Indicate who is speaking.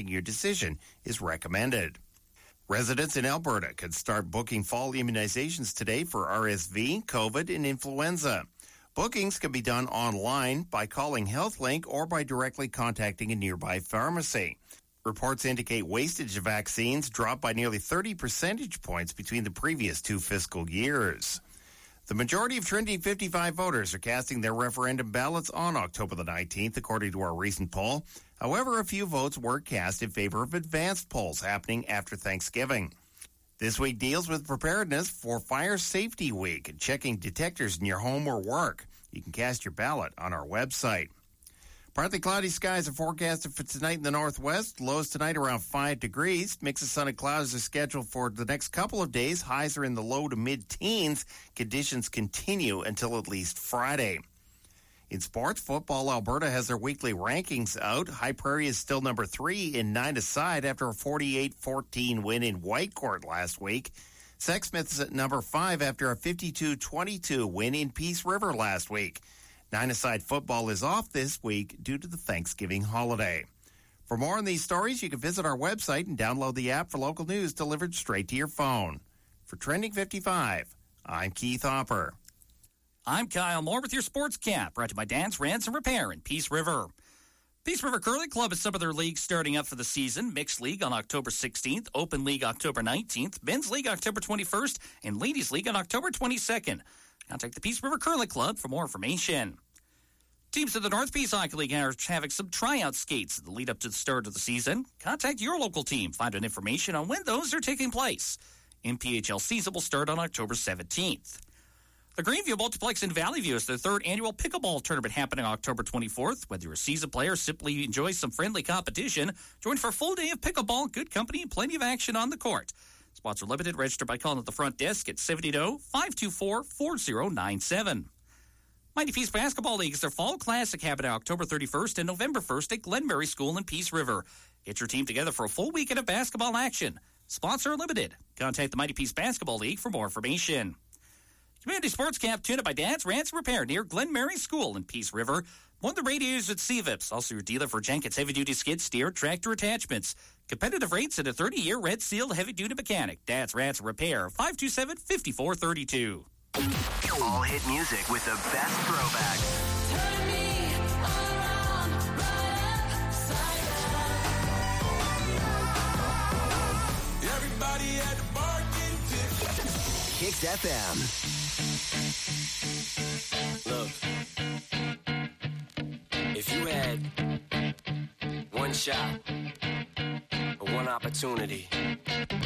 Speaker 1: making your decision is recommended. Residents in Alberta could start booking fall immunizations today for RSV, COVID, and influenza. Bookings can be done online by calling HealthLink or by directly contacting a nearby pharmacy. Reports indicate wastage of vaccines dropped by nearly 30 percentage points between the previous 2 fiscal years. The majority of Trinity 55 voters are casting their referendum ballots on October the 19th, according to our recent poll. However, a few votes were cast in favor of advanced polls happening after Thanksgiving. This week deals with preparedness for Fire Safety Week and checking detectors in your home or work. You can cast your ballot on our website. Partly cloudy skies are forecasted for tonight in the northwest. Lows tonight around 5 degrees. Mix of sun and clouds are scheduled for the next couple of days. Highs are in the low to mid-teens. Conditions continue until at least Friday. In sports, Football Alberta has their weekly rankings out. High Prairie is still number 3 in 9-a-side after a 48-14 win in Whitecourt last week. Sexsmith is at number 5 after a 52-22 win in Peace River last week. 9-a-side football is off this week due to the Thanksgiving holiday. For more on these stories, you can visit our website and download the app for local news delivered straight to your phone. For Trending 55, I'm Keith Hopper.
Speaker 2: I'm Kyle Moore with your Sports Cap, brought to you by Dan's Rents and Repair in Peace River. Peace River Curling Club has some of their leagues starting up for the season. Mixed League on October 16th, Open League October 19th, Men's League October 21st, and Ladies League on October 22nd. Contact the Peace River Curling Club for more information. Teams in the North Peace Hockey League are having some tryout skates in the lead up to the start of the season. Contact your local team. Find out information on when those are taking place. MPHL season will start on October 17th. The Greenview Multiplex in Valley View is their 3rd annual pickleball tournament happening October 24th. Whether you're a seasoned player or simply enjoy some friendly competition, join for a full day of pickleball, good company, and plenty of action on the court. Spots are limited. Register by calling at the front desk at 780-524-4097. Mighty Peace Basketball League is their Fall Classic happening October 31st and November 1st at Glenmary School in Peace River. Get your team together for a full weekend of basketball action. Spots are limited. Contact the Mighty Peace Basketball League for more information. Community Sports Camp tuned by Dad's Rants Repair near Glenmary School in Peace River. One of the radiators at CVIPS, also your dealer for Jenkins heavy-duty skid steer tractor attachments. Competitive rates and a 30-year Red Seal heavy-duty mechanic. Dad's Rants Repair, 527-5432.
Speaker 3: All hit music with the best throwbacks.
Speaker 4: Turn me around, right upside down. Everybody at the bar getting tipsy.
Speaker 3: Kicks FM.
Speaker 5: Look, if you had one shot or one opportunity